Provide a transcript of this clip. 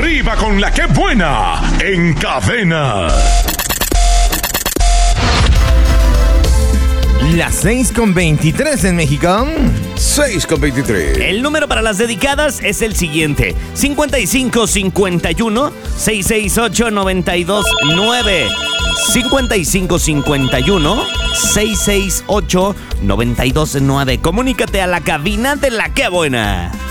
Arriba con la que buena en Cadena. Las 6:23 en México. 6:23. El número para las dedicadas es el siguiente: 5551 668 929. 5551 668 929. Comunícate a la cabina de La Que Buena.